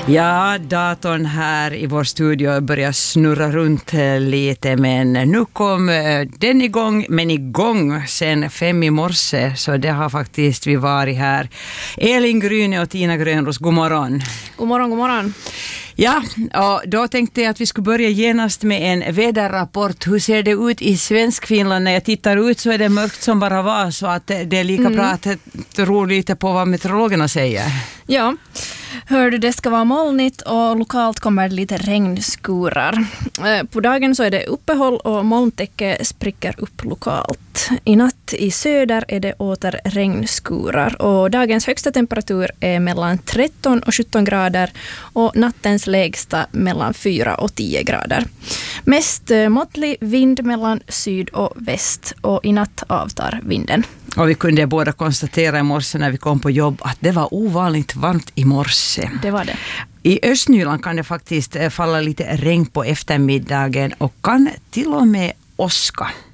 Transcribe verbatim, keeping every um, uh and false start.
Ja, datorn här i vår studio börjar snurra runt lite, men nu kom den igång, men igång sen fem i morse, så det har faktiskt vi varit här. Elin Gryne och Tina Grönros, god morgon. God morgon, god morgon. Ja, och då tänkte jag att vi skulle börja genast med en väderrapport. Hur ser det ut i Svenskfinland? När jag tittar ut så är det mörkt som bara var, så att det är lika mm. bra att tro lite på vad meteorologerna säger. Ja, hörde det ska vara molnigt och lokalt kommer det lite regnskurar. På dagen så är det uppehåll och molntäcke spricker upp lokalt. I natt i söder är det åter regnskurar och dagens högsta temperatur är mellan tretton och sjutton grader och nattens lägsta mellan fyra och tio grader. Mest måttlig vind mellan syd och väst och i natt avtar vinden. Och vi kunde båda konstatera i morse när vi kom på jobb att det var ovanligt varmt i morse. Det var det. I Östnyland kan det faktiskt falla lite regn på eftermiddagen och kan till och med åska.